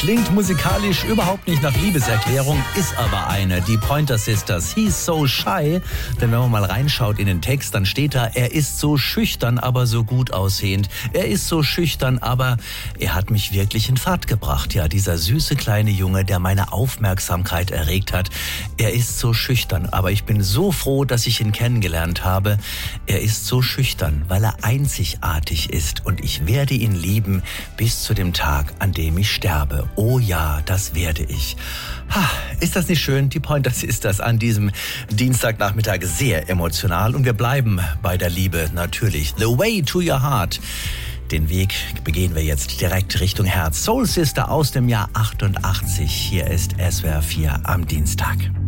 Klingt musikalisch überhaupt nicht nach Liebeserklärung, ist aber eine. Die Pointer Sisters, He's So Shy. Denn wenn man mal reinschaut in den Text, dann steht da, er ist so schüchtern, aber so gut aussehend. Er ist so schüchtern, aber er hat mich wirklich in Fahrt gebracht. Ja, dieser süße kleine Junge, der meine Aufmerksamkeit erregt hat. Er ist so schüchtern, aber ich bin so froh, dass ich ihn kennengelernt habe. Er ist so schüchtern, weil er einzigartig ist und ich werde ihn lieben bis zu dem Tag, an dem ich sterbe. Oh ja, das werde ich. Ist das nicht schön? Die Pointer Sisters an diesem Dienstagnachmittag sehr emotional und wir bleiben bei der Liebe natürlich. The Way to Your Heart. Den Weg begehen wir jetzt direkt Richtung Herz. Soul Sister aus dem Jahr 88. Hier ist SWR 4 am Dienstag.